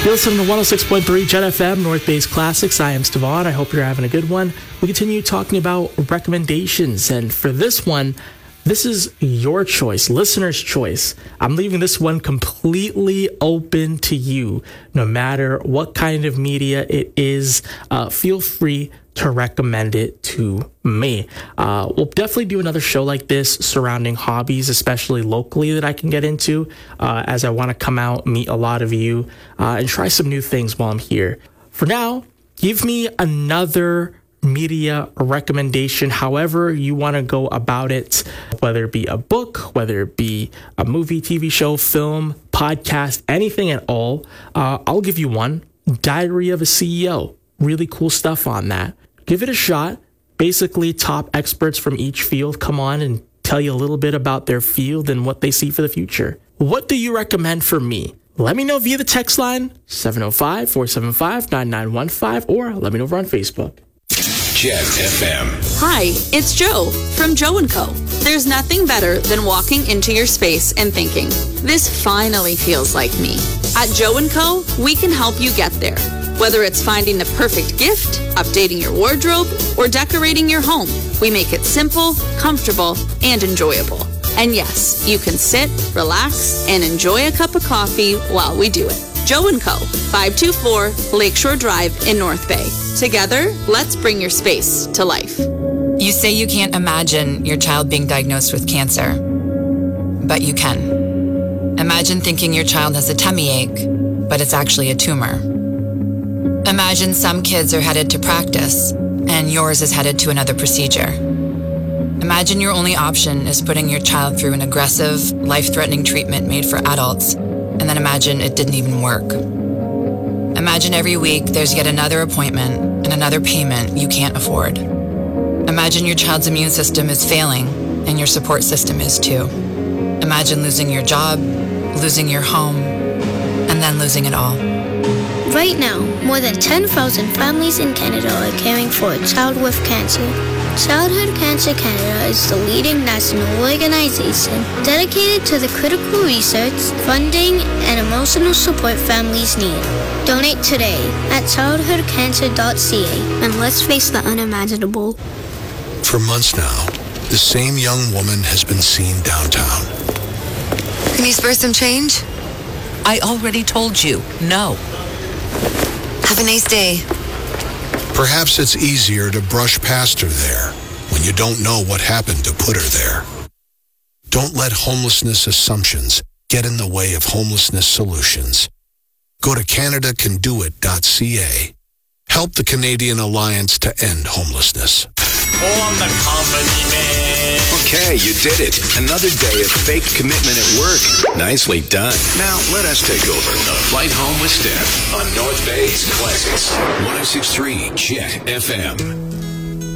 You're listening to 106.3 Jet FM, North Bay's Classics. I am Stavon. I hope you're having a good one. We continue talking about recommendations. And for this one, this is your choice, listener's choice. I'm leaving this one completely open to you. No matter what kind of media it is, feel free to recommend it to me. We'll definitely do another show like this surrounding hobbies, especially locally, that I can get into, as I want to come out, meet a lot of you, and try some new things while I'm here. For now, give me another media recommendation, however you want to go about it, whether it be a book, whether it be a movie, TV show, film, podcast, anything at all. I'll give you one. Diary of a CEO. Really cool stuff on that. Give it a shot. Basically, top experts from each field come on and tell you a little bit about their field and what they see for the future. What do you recommend for me? Let me know via the text line 705-475-9915, or let me know over on Facebook. Jet FM. Hi, it's Joe from Joe & Co. There's nothing better than walking into your space and thinking, this finally feels like me. At Joe & Co., we can help you get there. Whether it's finding the perfect gift, updating your wardrobe, or decorating your home, we make it simple, comfortable, and enjoyable. And yes, you can sit, relax, and enjoy a cup of coffee while we do it. Joe & Co., 524 Lakeshore Drive in North Bay. Together, let's bring your space to life. You say you can't imagine your child being diagnosed with cancer, but you can. Imagine thinking your child has a tummy ache, but it's actually a tumor. Imagine some kids are headed to practice, and yours is headed to another procedure. Imagine your only option is putting your child through an aggressive, life-threatening treatment made for adults, and then imagine it didn't even work. Imagine every week there's yet another appointment and another payment you can't afford. Imagine your child's immune system is failing, and your support system is too. Imagine losing your job, losing your home, and then losing it all. Right now, more than 10,000 families in Canada are caring for a child with cancer. Childhood Cancer Canada is the leading national organization dedicated to the critical research, funding, and emotional support families need. Donate today at childhoodcancer.ca, and let's face the unimaginable. For months now, the same young woman has been seen downtown. Can you spare some change? I already told you, no. Have a nice day. Perhaps it's easier to brush past her there when you don't know what happened to put her there. Don't let homelessness assumptions get in the way of homelessness solutions. Go to CanadaCanDoIt.ca. Help the Canadian Alliance to End Homelessness. On the company man. Okay, you did it. Another day of fake commitment at work. Nicely done. Now let us take over the flight home with Steph on North Bay's Classics. 106.3 Jet FM.